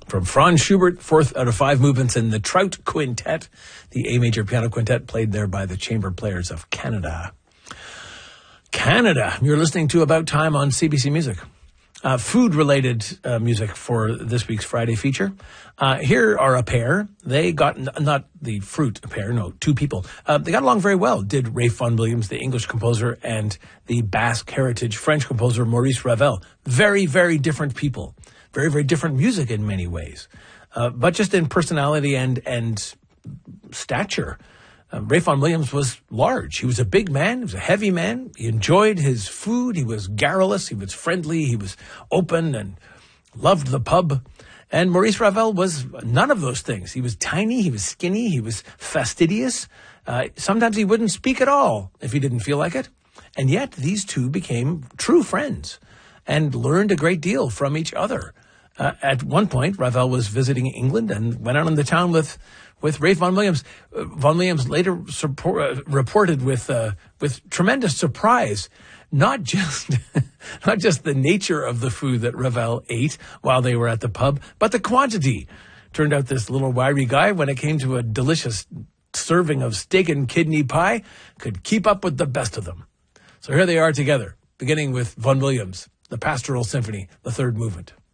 from Franz Schubert, fourth out of five movements in the Trout Quintet, the A major piano quintet played there by the Chamber Players of Canada. Canada, you're listening to About Time on CBC Music. Food-related music for this week's Friday feature. Here are a pair. They got, not the fruit pair, no, two people. They got along very well, did Ralph Vaughan Williams, the English composer, and the Basque heritage French composer Maurice Ravel. Very, very different people. Very, very different music in many ways. But just in personality and stature. Ralph Vaughan Williams was large. He was a big man. He was a heavy man. He enjoyed his food. He was garrulous. He was friendly. He was open and loved the pub. And Maurice Ravel was none of those things. He was tiny. He was skinny. He was fastidious. Sometimes he wouldn't speak at all if he didn't feel like it. And yet these two became true friends and learned a great deal from each other. At one point, Ravel was visiting England and went out in the town with Ralph Vaughan Williams. Vaughan Williams later reported with tremendous surprise, not just the nature of the food that Ravel ate while they were at the pub, but the quantity. Turned out this little wiry guy, when it came to a delicious serving of steak and kidney pie, could keep up with the best of them. So here they are together, beginning with Vaughan Williams, the Pastoral Symphony, the third movement.